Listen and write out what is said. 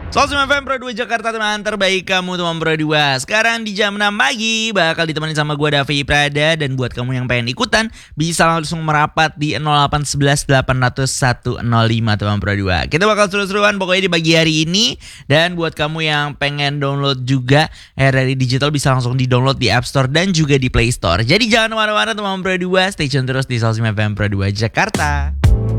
105 FM Pro 2 Jakarta, teman terbaik kamu teman Pro 2. Sekarang di jam 6 pagi bakal ditemani sama gue Davi Prada. Dan buat kamu yang pengen ikutan bisa langsung merapat di 0811 800 105 teman Pro 2. Kita bakal seru-seruan pokoknya di pagi hari ini. Dan buat kamu yang pengen download juga RRI Digital bisa langsung di download di App Store dan juga di Play Store. Jadi jangan kemana-mana teman Pro 2, stay tune terus di 105 FM Pro 2 Jakarta.